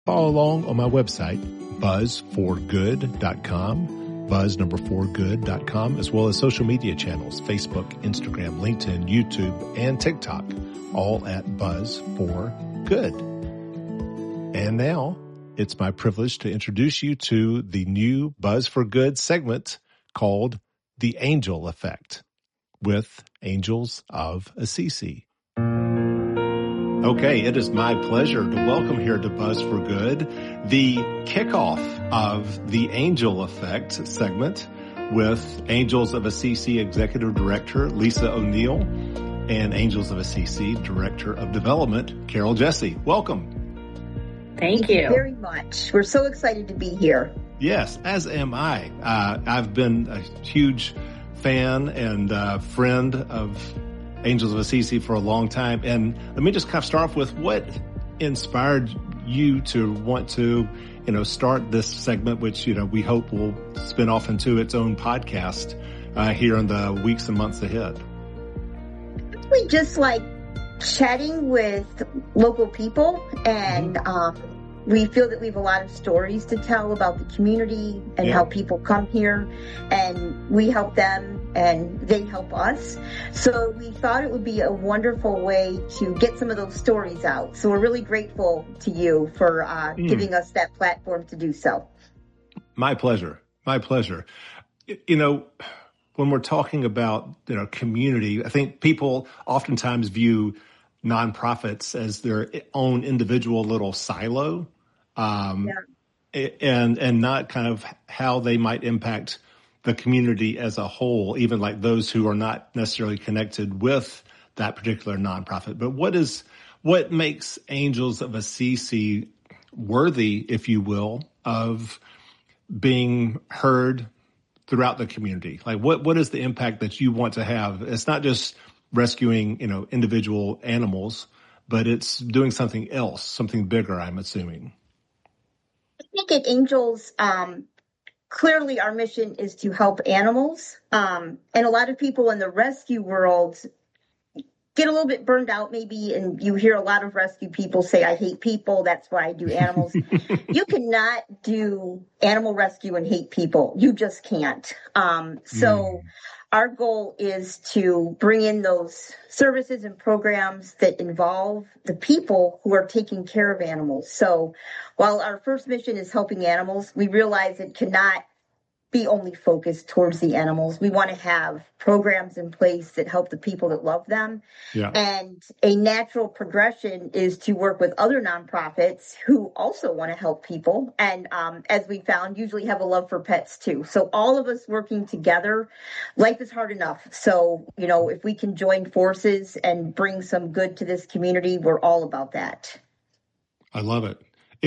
Follow along on my website, buzzforgood.com, buzz4good.com, as well as social media channels, Facebook, Instagram, LinkedIn, YouTube, and TikTok, all at Buzz for Good. And now it's my privilege to introduce you to the new Buzz for Good segment called The Angel Effect with Angels of Assisi. Okay, it is my pleasure to welcome here to Buzz for Good the kickoff of the Angel Effect segment with Angels of Assisi Executive Director Lisa O'Neill and Angels of Assisi Director of Development Carol Jesse. Welcome. Thank you very much. We're so excited to be here. Yes, as am I. I've been a huge fan and friend of Angels of Assisi for a long time. And let me just kind of start off with what inspired you to want to, start this segment, which, we hope will spin off into its own podcast here in the weeks and months ahead. We just like chatting with local people, and we feel that we have a lot of stories to tell about the community and how people come here, and we help them and they help us. So we thought it would be a wonderful way to get some of those stories out. So we're really grateful to you for giving us that platform to do so. My pleasure. My pleasure. When we're talking about, community, I think people oftentimes view nonprofits as their own individual little silo, and not kind of how they might impact the community as a whole, even like those who are not necessarily connected with that particular nonprofit. But what makes Angels of Assisi worthy, if you will, of being heard throughout the community? Like what is the impact that you want to have? It's not just rescuing, individual animals, but it's doing something else, something bigger, I'm assuming. I think at Angels, clearly our mission is to help animals. And a lot of people in the rescue world get a little bit burned out maybe, and you hear a lot of rescue people say, I hate people, that's why I do animals. You cannot do animal rescue and hate people. You just can't. Our goal is to bring in those services and programs that involve the people who are taking care of animals. So while our first mission is helping animals, we realize it cannot be only focused towards the animals. We want to have programs in place that help the people that love them. Yeah. And a natural progression is to work with other nonprofits who also want to help people. And as we found, usually have a love for pets too. So all of us working together, life is hard enough. So, if we can join forces and bring some good to this community, we're all about that. I love it.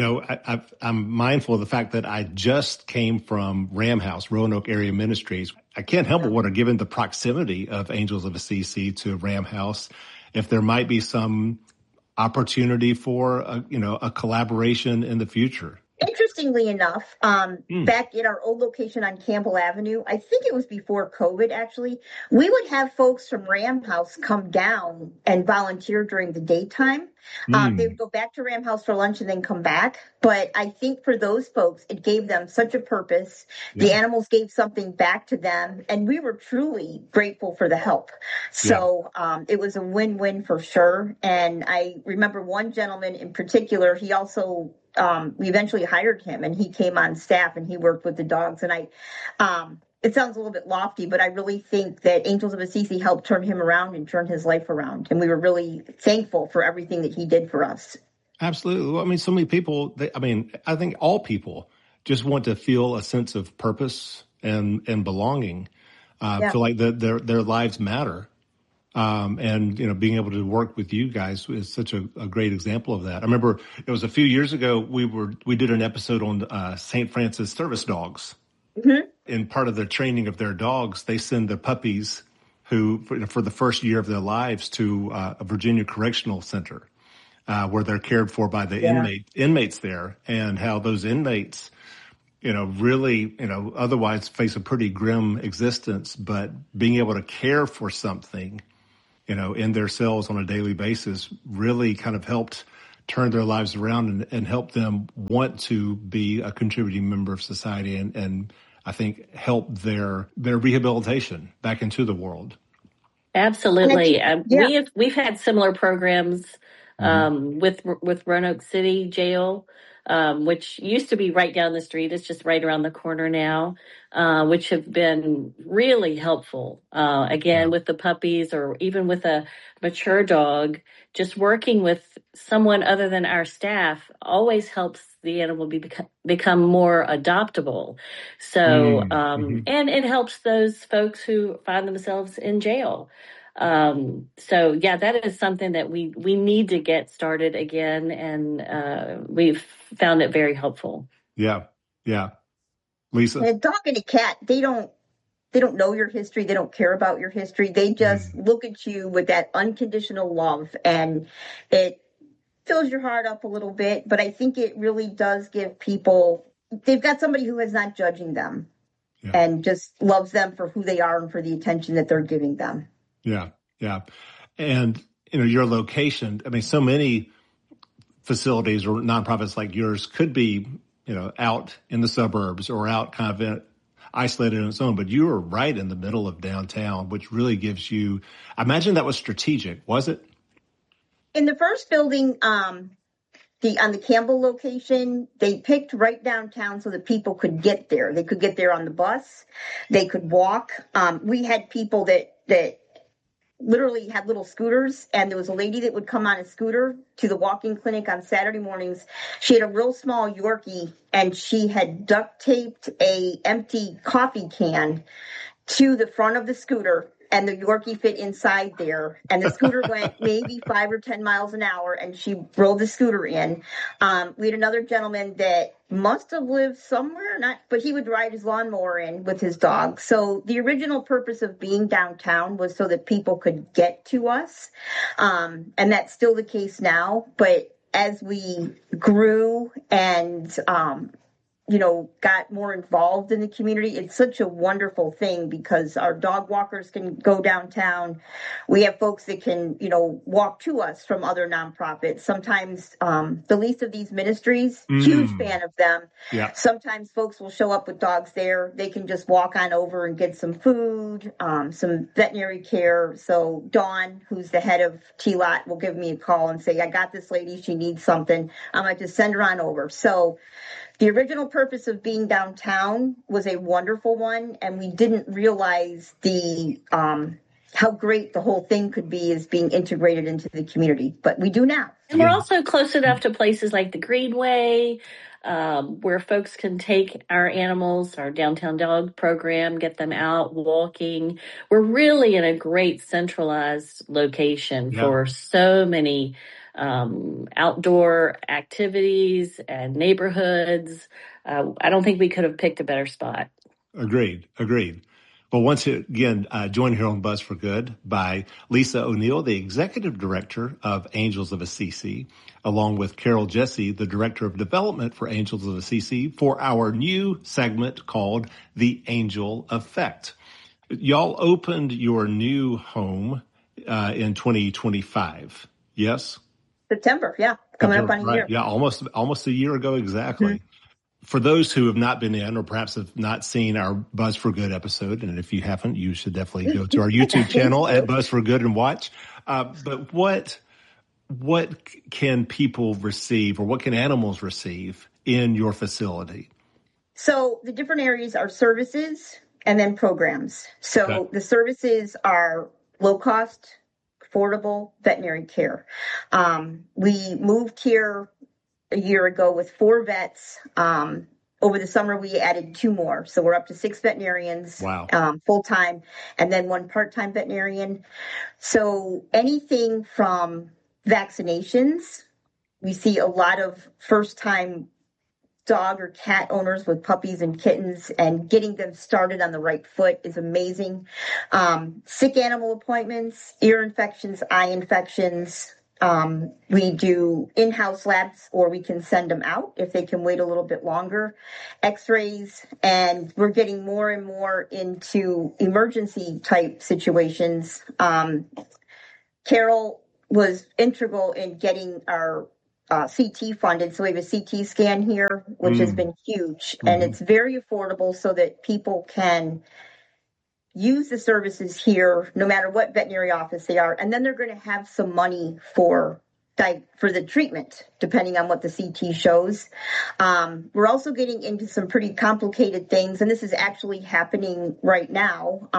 I'm mindful of the fact that I just came from Ram House, Roanoke Area Ministries. I can't help but wonder, given the proximity of Angels of Assisi to Ram House, if there might be some opportunity for a collaboration in the future. Interestingly enough, back in our old location on Campbell Avenue, I think it was before COVID actually, we would have folks from Ram House come down and volunteer during the daytime. They would go back to Ram House for lunch and then come back. But I think for those folks, it gave them such a purpose. Yeah. The animals gave something back to them, and we were truly grateful for the help. So it was a win-win for sure. And I remember one gentleman in particular, he also we eventually hired him, and he came on staff and he worked with the dogs. And it sounds a little bit lofty, but I really think that Angels of Assisi helped turn him around and turn his life around. And we were really thankful for everything that he did for us. Absolutely. Well, so many people, I think all people just want to feel a sense of purpose and belonging, feel like their lives matter. And being able to work with you guys is such a great example of that. I remember it was a few years ago, we did an episode on St. Francis service dogs. Mm-hmm. In part of the training of their dogs, they send the puppies who, for the first year of their lives, to a Virginia Correctional Center, where they're cared for by the inmates there, and how those inmates, really, otherwise face a pretty grim existence, but being able to care for something, in their cells on a daily basis really kind of helped turn their lives around and help them want to be a contributing member of society and I think help their rehabilitation back into the world. Absolutely. We've had similar programs with Roanoke City Jail, which used to be right down the street. It's just right around the corner now, which have been really helpful. Again, with the puppies or even with a mature dog, just working with someone other than our staff always helps the animal become more adoptable. So, and it helps those folks who find themselves in jail. So yeah, that is something that we need to get started again. And, we've found it very helpful. Yeah. Yeah. Lisa? A dog and a cat, they don't know your history. They don't care about your history. They just look at you with that unconditional love, and it fills your heart up a little bit. But I think it really does give people, they've got somebody who is not judging them and just loves them for who they are and for the attention that they're giving them. Yeah. Yeah. And, your location, I mean, so many facilities or nonprofits like yours could be, out in the suburbs or out kind of isolated on its own, but you were right in the middle of downtown, which really gives you, I imagine that was strategic, was it? In the first building, on the Campbell location, they picked right downtown so that people could get there. They could get there on the bus. They could walk. We had people that literally had little scooters, and there was a lady that would come on a scooter to the walking clinic on Saturday mornings. She had a real small Yorkie, and she had duct taped a empty coffee can to the front of the scooter, and the Yorkie fit inside there. And the scooter went maybe 5 or 10 miles an hour, and she rolled the scooter in. We had another gentleman that must have lived somewhere, but he would ride his lawnmower in with his dog. So the original purpose of being downtown was so that people could get to us. And that's still the case now. But as we grew and, got more involved in the community, it's such a wonderful thing because our dog walkers can go downtown. We have folks that can, walk to us from other nonprofits. Sometimes the least of these ministries, huge fan of them. Yeah. Sometimes folks will show up with dogs there. They can just walk on over and get some food, some veterinary care. So Dawn, who's the head of TLOT, will give me a call and say, I got this lady, she needs something. I might just send her on over. So the original purpose of being downtown was a wonderful one, and we didn't realize the how great the whole thing could be as being integrated into the community, but we do now. And we're also close enough to places like the Greenway, where folks can take our animals, our downtown dog program, get them out walking. We're really in a great centralized location for so many outdoor activities and neighborhoods. I don't think we could have picked a better spot. Agreed. Well, once again, joined here on Buzz for Good by Lisa O'Neill, the Executive Director of Angels of Assisi, along with Carol Jesse, the Director of Development for Angels of Assisi, for our new segment called The Angel Effect. Y'all opened your new home in 2025, yes? September, coming up on a year. Yeah, almost a year ago exactly. For those who have not been in or perhaps have not seen our Buzz for Good episode, and if you haven't, you should definitely go to our YouTube channel at Buzz for Good and watch. But what can people receive or what can animals receive in your facility? So the different areas are services and then programs. So the services are low cost, affordable veterinary care. We moved here a year ago with 4 vets. Over the summer, we added 2 more. So we're up to 6 veterinarians, full-time, and then 1 part-time veterinarian. So anything from vaccinations, we see a lot of first-time dog or cat owners with puppies and kittens, and getting them started on the right foot is amazing. Sick animal appointments, ear infections, eye infections. We do in-house labs, or we can send them out if they can wait a little bit longer. X-rays, and we're getting more and more into emergency type situations. Carol was integral in getting our CT funded. So we have a CT scan here, which has been huge. And it's very affordable so that people can use the services here, no matter what veterinary office they are. And then they're going to have some money for the treatment, depending on what the CT shows. We're also getting into some pretty complicated things, and this is actually happening right now.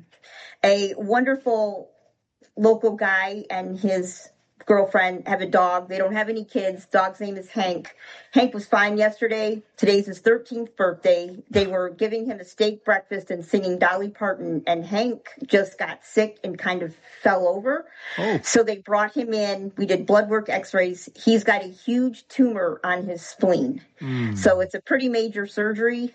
A wonderful local guy and his girlfriend have a dog. They don't have any kids. Dog's name is Hank. Hank was fine yesterday. Today's his 13th birthday. They were giving him a steak breakfast and singing Dolly Parton, and Hank just got sick and kind of fell over. Oh. So they brought him in. We did blood work, x-rays. He's got a huge tumor on his spleen. So it's a pretty major surgery.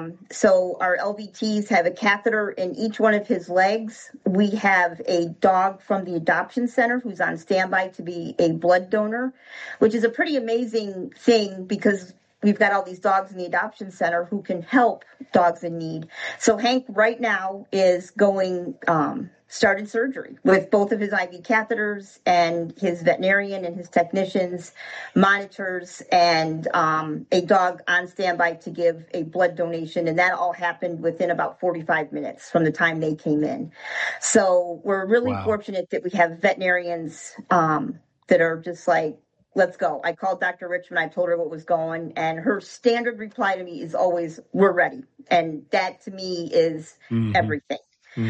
So our LVTs have a catheter in each one of his legs. We have a dog from the adoption center who's on standby to be a blood donor, which is a pretty amazing thing because we've got all these dogs in the adoption center who can help dogs in need. So Hank right now is going, started surgery with both of his IV catheters, and his veterinarian and his technicians, monitors, and a dog on standby to give a blood donation. And that all happened within about 45 minutes from the time they came in. So we're really fortunate that we have veterinarians that are just like, let's go. I called Dr. Richmond. I told her what was going, and her standard reply to me is always, we're ready. And that to me is everything.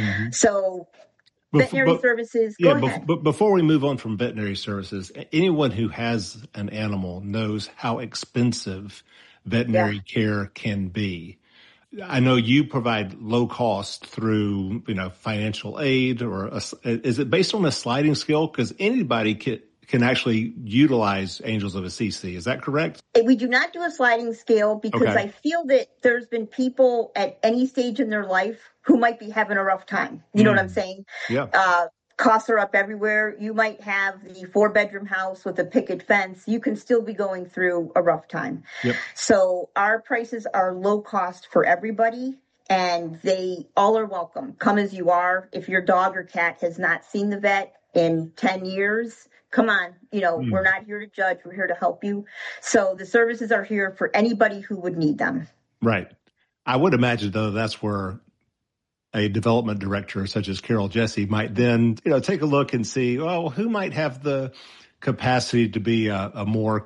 So veterinary services, go ahead. But before we move on from veterinary services, anyone who has an animal knows how expensive veterinary care can be. I know you provide low cost through, financial aid, or is it based on a sliding scale? Because anybody can actually utilize Angels of Assisi. Is that correct? We do not do a sliding scale because I feel that there's been people at any stage in their life who might be having a rough time. You know what I'm saying? Yeah. Costs are up everywhere. You might have the 4-bedroom house with a picket fence. You can still be going through a rough time. Yep. So our prices are low cost for everybody, and they all are welcome. Come as you are. If your dog or cat has not seen the vet in 10 years, come on, we're not here to judge. We're here to help you. So the services are here for anybody who would need them. Right. I would imagine, though, that's where a development director such as Carol Jesse might then, take a look and see, who might have the capacity to be a more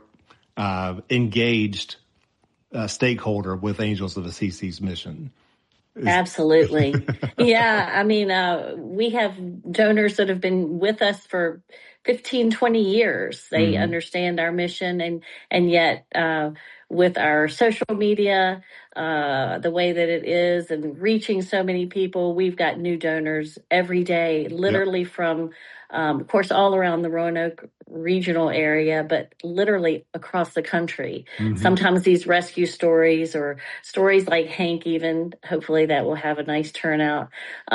engaged stakeholder with Angels of Assisi's mission. Absolutely. Yeah. I mean, we have donors that have been with us for 15, 20 years. They understand our mission, and yet, with our social media, the way that it is, and reaching so many people, we've got new donors every day, literally from, of course, all around the Roanoke regional area, but literally across the country. Sometimes these rescue stories, or stories like Hank, even, hopefully that will have a nice turnout,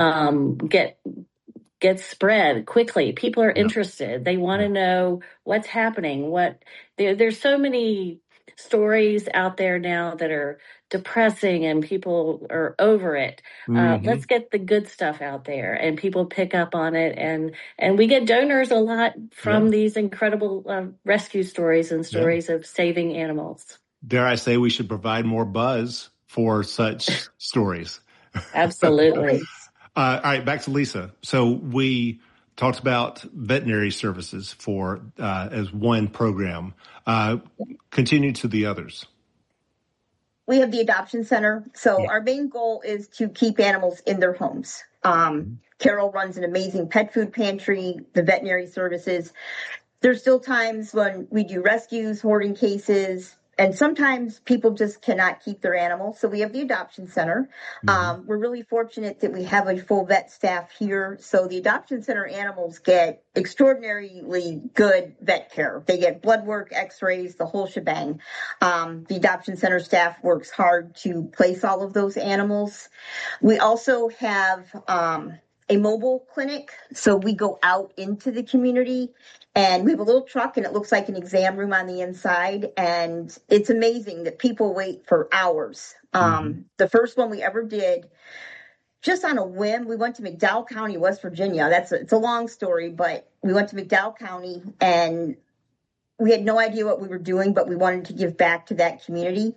get spread quickly. People are interested. They want to know what's happening. There's so many stories out there now that are depressing, and people are over it. Let's get the good stuff out there, and people pick up on it. And we get donors a lot from these incredible rescue stories and stories of saving animals. Dare I say we should provide more buzz for such stories. Absolutely. All right, back to Lisa. So we talked about veterinary services as one program. Continue to the others. We have the adoption center. So our main goal is to keep animals in their homes. Carol runs an amazing pet food pantry, the veterinary services. There's still times when we do rescues, hoarding cases, and sometimes people just cannot keep their animals. So we have the adoption center. We're really fortunate that we have a full vet staff here. So the adoption center animals get extraordinarily good vet care. They get blood work, x-rays, the whole shebang. The adoption center staff works hard to place all of those animals. We also have a mobile clinic. So we go out into the community, and we have a little truck, and it looks like an exam room on the inside. And it's amazing that people wait for hours. The first one we ever did, just on a whim, we went to McDowell County, West Virginia. It's a long story, but we went to McDowell County, and we had no idea what we were doing, but we wanted to give back to that community.